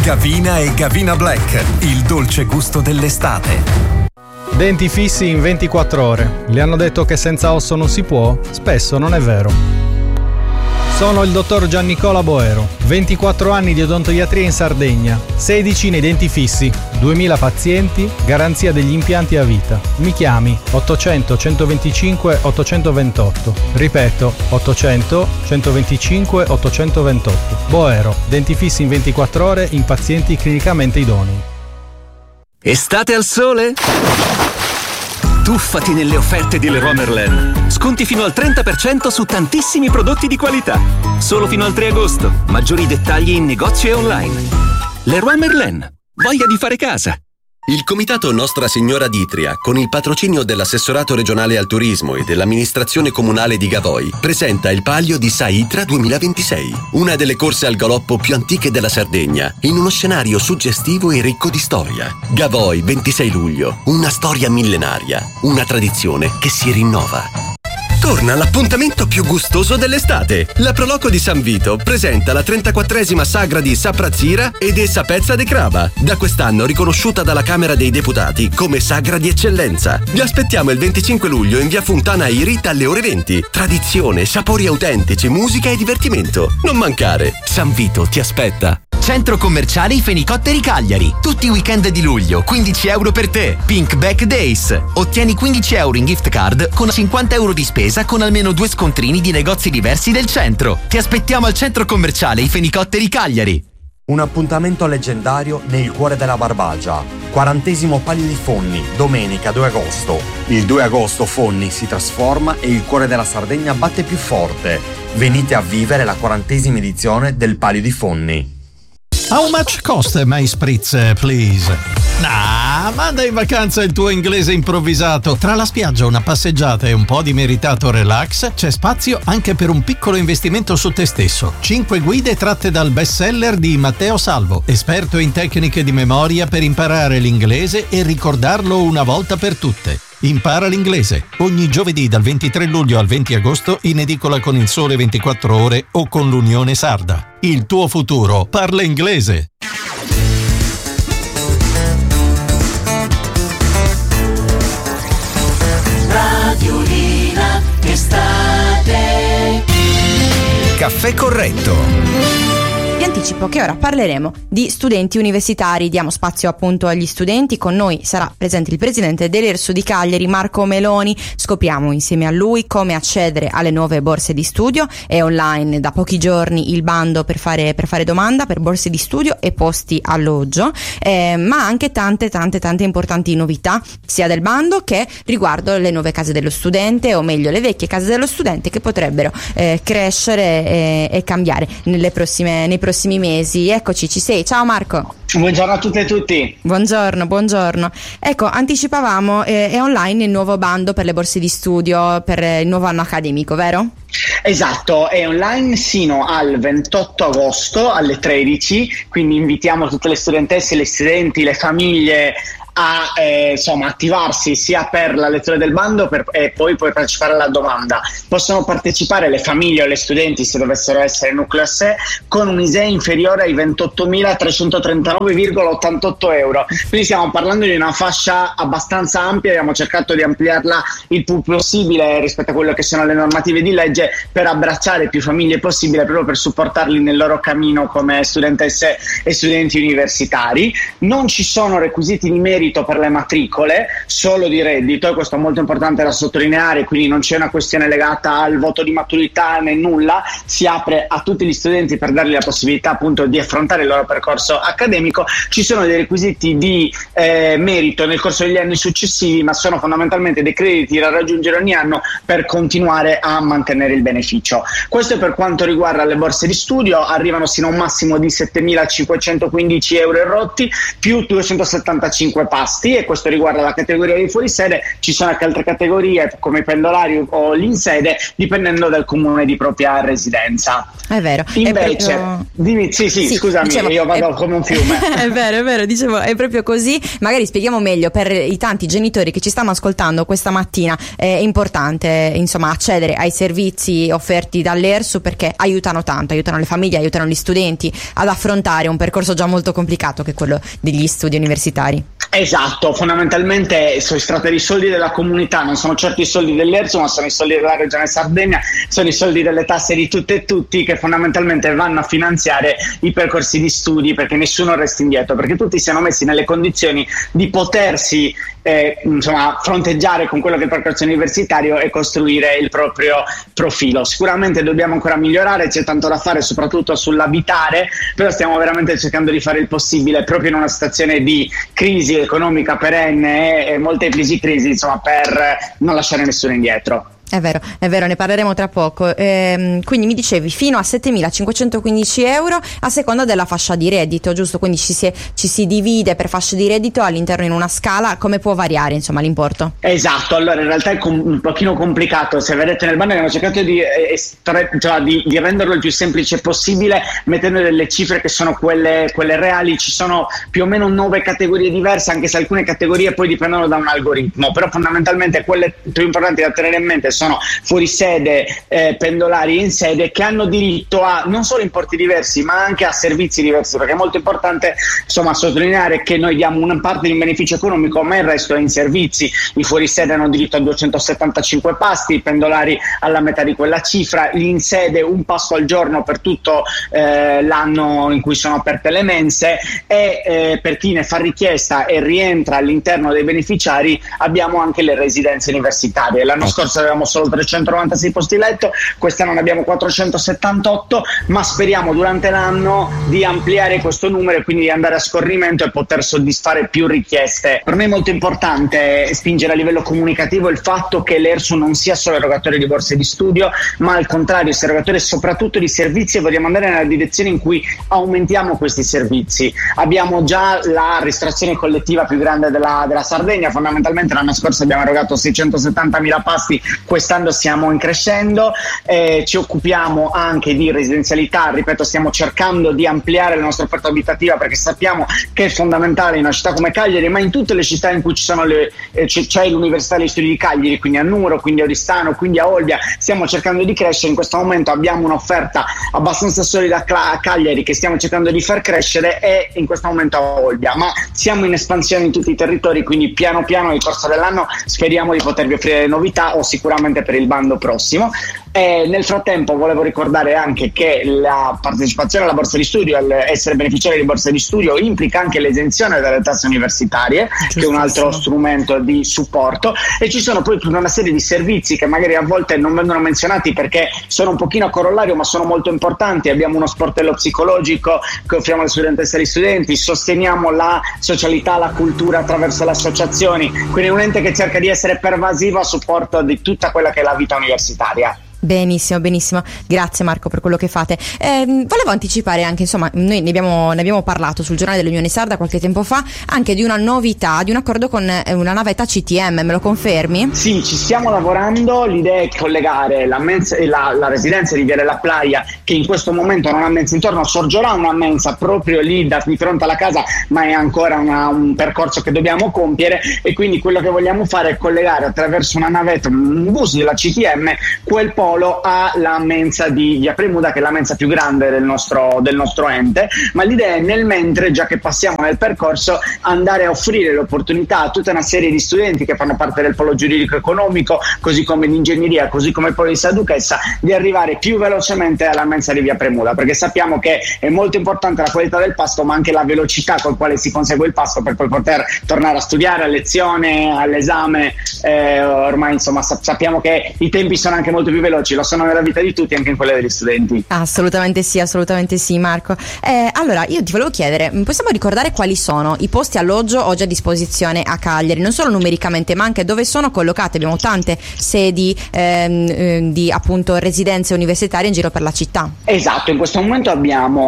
Gavina e Gavina Black, il dolce gusto dell'estate. Denti fissi in 24 ore. Le hanno detto che senza osso non si può? Spesso non è vero. Sono il dottor Giannicola Boero, 24 anni di odontoiatria in Sardegna, 16 nei denti fissi, 2000 pazienti, garanzia degli impianti a vita. Mi chiami 800 125 828. Ripeto, 800 125 828. Boero, denti fissi in 24 ore in pazienti clinicamente idonei. Estate al sole? Tuffati nelle offerte di Leroy Merlin. Sconti fino al 30% su tantissimi prodotti di qualità. Solo fino al 3 agosto. Maggiori dettagli in negozio e online. Leroy Merlin. Voglia di fare casa. Il Comitato Nostra Signora d'Itria, con il patrocinio dell'Assessorato Regionale al Turismo e dell'Amministrazione Comunale di Gavoi, presenta il Palio di Saitra 2026, una delle corse al galoppo più antiche della Sardegna, in uno scenario suggestivo e ricco di storia. Gavoi, 26 luglio, una storia millenaria, una tradizione che si rinnova. Torna l'appuntamento più gustoso dell'estate. La Proloco di San Vito presenta la 34esima sagra di Saprazzira ed Sapezza de Crava, da quest'anno riconosciuta dalla Camera dei Deputati come sagra di eccellenza. Vi aspettiamo il 25 luglio in via Fontana Irit alle ore 20. Tradizione, sapori autentici, musica e divertimento. Non mancare, San Vito ti aspetta. Centro commerciale I Fenicotteri Cagliari. Tutti i weekend di luglio, 15 euro per te. Pink Back Days. Ottieni 15 euro in gift card con 50 euro di spesa con almeno 2 scontrini di negozi diversi del centro. Ti aspettiamo al centro commerciale I Fenicotteri Cagliari. Un appuntamento leggendario nel cuore della Barbagia. 40° Palio di Fonni, domenica 2 agosto. Il 2 agosto Fonni si trasforma e il cuore della Sardegna batte più forte. Venite a vivere la 40ª edizione del Palio di Fonni. How much cost my spritz, please? Manda in vacanza il tuo inglese improvvisato. Tra la spiaggia, una passeggiata e un po' di meritato relax, c'è spazio anche per un piccolo investimento su te stesso. 5 guide tratte dal bestseller di Matteo Salvo, esperto in tecniche di memoria per imparare l'inglese e ricordarlo una volta per tutte. Impara l'inglese ogni giovedì dal 23 luglio al 20 agosto in edicola con Il Sole 24 Ore o con l'Unione Sarda. Il tuo futuro parla inglese. Radiolina estate. Caffè corretto. Vi anticipo che ora parleremo di studenti universitari, diamo spazio appunto agli studenti, con noi sarà presente il presidente dell'ERSU di Cagliari, Marco Meloni, scopriamo insieme a lui come accedere alle nuove borse di studio. È online da pochi giorni il bando per fare domanda per borse di studio e posti alloggio, ma anche tante importanti novità sia del bando che riguardo le nuove case dello studente, o meglio le vecchie case dello studente, che potrebbero crescere e cambiare nei prossimi mesi. Eccoci, ci sei. Ciao Marco. Buongiorno a tutte e tutti. Buongiorno. Ecco, anticipavamo, è online il nuovo bando per le borse di studio per il nuovo anno accademico, vero? Esatto, è online sino al 28 agosto alle 13, quindi invitiamo tutte le studentesse, gli studenti, le famiglie a attivarsi sia per la lettura del bando e poi partecipare alla domanda. Possono partecipare le famiglie o gli studenti, se dovessero essere nucleo a sé, con un ISEE inferiore ai 28.339,88 euro. Quindi stiamo parlando di una fascia abbastanza ampia, abbiamo cercato di ampliarla il più possibile rispetto a quello che sono le normative di legge, per abbracciare più famiglie possibile, proprio per supportarli nel loro cammino come studentesse e studenti universitari. Non ci sono requisiti di merito per le matricole, solo di reddito, e questo è molto importante da sottolineare, quindi non c'è una questione legata al voto di maturità né nulla, si apre a tutti gli studenti per dargli la possibilità appunto di affrontare il loro percorso accademico. Ci sono dei requisiti di merito nel corso degli anni successivi, ma sono fondamentalmente dei crediti da raggiungere ogni anno per continuare a mantenere il beneficio. Questo è per quanto riguarda le borse di studio, arrivano sino a un massimo di 7.515 euro e rotti più 275 pasti, e questo riguarda la categoria dei fuorisede. Ci sono anche altre categorie come i pendolari o gli in sede, dipendendo dal comune di propria residenza. È vero. Invece, è proprio... dimmi, sì, scusami, dicevo, io vado come un fiume. È vero, dicevo, è proprio così. Magari spieghiamo meglio per i tanti genitori che ci stanno ascoltando questa mattina. È importante, insomma, accedere ai servizi offerti dall'ERSU, perché aiutano tanto, aiutano le famiglie, aiutano gli studenti ad affrontare un percorso già molto complicato che è quello degli studi universitari. Esatto, fondamentalmente si tratta di soldi della comunità, non sono certo i soldi dell'ERSU, ma sono i soldi della Regione Sardegna, sono i soldi delle tasse di tutte e tutti, che fondamentalmente vanno a finanziare i percorsi di studi, perché nessuno resti indietro, perché tutti siano messi nelle condizioni di potersi fronteggiare con quello che è il percorso universitario e costruire il proprio profilo. Sicuramente dobbiamo ancora migliorare, c'è tanto da fare, soprattutto sull'abitare, però stiamo veramente cercando di fare il possibile, proprio in una situazione di crisi economica perenne e molteplici crisi, insomma, per non lasciare nessuno indietro. È vero, ne parleremo tra poco. Quindi mi dicevi fino a 7.515 euro a seconda della fascia di reddito, giusto? Quindi ci si divide per fasce di reddito all'interno in una scala. Come può variare, insomma, l'importo? Esatto, allora in realtà è un pochino complicato. Se vedete nel banner abbiamo cercato di renderlo il più semplice possibile, mettendo delle cifre che sono quelle reali. Ci sono più o meno 9 categorie diverse, anche se alcune categorie poi dipendono da un algoritmo, però fondamentalmente quelle più importanti da tenere in mente sono fuorisede, pendolari e in sede, che hanno diritto a non solo importi diversi ma anche a servizi diversi, perché è molto importante, insomma, sottolineare che noi diamo una parte di un beneficio economico ma il resto è in servizi. I fuorisede hanno diritto a 275 pasti, i pendolari alla metà di quella cifra, gli in sede un pasto al giorno per tutto l'anno in cui sono aperte le mense, e per chi ne fa richiesta e rientra all'interno dei beneficiari abbiamo anche le residenze universitarie. L'anno scorso avevamo solo 396 posti letto, quest'anno ne abbiamo 478, ma speriamo durante l'anno di ampliare questo numero e quindi di andare a scorrimento e poter soddisfare più richieste. Per me è molto importante spingere a livello comunicativo il fatto che l'ERSU non sia solo erogatore di borse di studio, ma al contrario sia erogatore soprattutto di servizi, e vogliamo andare nella direzione in cui aumentiamo questi servizi. Abbiamo già la ristorazione collettiva più grande della Sardegna, fondamentalmente l'anno scorso abbiamo erogato 670.000 pasti, quest'anno siamo in crescendo, ci occupiamo anche di residenzialità, ripeto, stiamo cercando di ampliare la nostra offerta abitativa, perché sappiamo che è fondamentale in una città come Cagliari, ma in tutte le città in cui ci sono c'è l'Università degli Studi di Cagliari, quindi a Nuoro, quindi a Oristano, quindi a Olbia, stiamo cercando di crescere. In questo momento abbiamo un'offerta abbastanza solida a Cagliari che stiamo cercando di far crescere, e in questo momento a Olbia, ma siamo in espansione in tutti i territori, quindi piano piano nel corso dell'anno speriamo di potervi offrire novità, o sicuramente per il bando prossimo. Nel frattempo volevo ricordare anche che la partecipazione alla borsa di studio, essere beneficiari di borsa di studio, implica anche l'esenzione dalle tasse universitarie, che è un altro strumento di supporto, e ci sono poi tutta una serie di servizi che magari a volte non vengono menzionati perché sono un pochino a corollario, ma sono molto importanti. Abbiamo uno sportello psicologico che offriamo alle studentesse e agli studenti, sosteniamo la socialità, la cultura attraverso le associazioni, quindi un ente che cerca di essere pervasivo a supporto di tutta quella che è la vita universitaria. Benissimo, grazie Marco per quello che fate. Volevo anticipare anche, insomma, noi ne abbiamo parlato sul giornale dell'Unione Sarda qualche tempo fa, anche di una novità, di un accordo con una navetta CTM, me lo confermi? Sì, ci stiamo lavorando, l'idea è collegare la residenza di Via della Playa, che in questo momento non ha mensa intorno, sorgerà una mensa proprio lì di fronte alla casa, ma è ancora un percorso che dobbiamo compiere, e quindi quello che vogliamo fare è collegare attraverso una navetta, un bus della CTM, quel polo alla mensa di Via Premuda, che è la mensa più grande del nostro ente, ma l'idea è, nel mentre, già che passiamo nel percorso, andare a offrire l'opportunità a tutta una serie di studenti che fanno parte del polo giuridico economico, così come di ingegneria, così come il polo di Sa Duchessa, di arrivare più velocemente alla mensa di Via Premuda, perché sappiamo che è molto importante la qualità del pasto, ma anche la velocità con quale si consegue il pasto per poi poter tornare a studiare, a lezione, all'esame. Ormai, insomma, sappiamo che i tempi sono anche molto più veloci, lo sono nella vita di tutti, anche in quella degli studenti. Assolutamente sì, Marco. Allora, io ti volevo chiedere, possiamo ricordare quali sono i posti alloggio oggi a disposizione a Cagliari, non solo numericamente ma anche dove sono collocate? Abbiamo tante sedi di appunto residenze universitarie in giro per la città. Esatto, in questo momento abbiamo